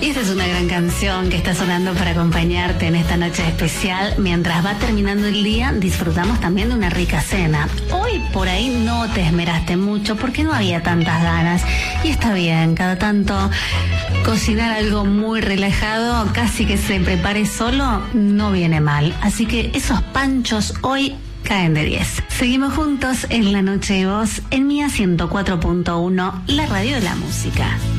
Esta es una gran canción que está sonando para acompañarte en esta noche especial. Mientras va terminando el día, disfrutamos también de una rica cena. Hoy por ahí no te esmeraste mucho porque no había tantas ganas. Y está bien, cada tanto cocinar algo muy relajado, casi que se prepare solo, no viene mal. Así que esos panchos hoy caen de 10. Seguimos juntos en La Noche de Voz, en Mía 104.1, la radio de la música.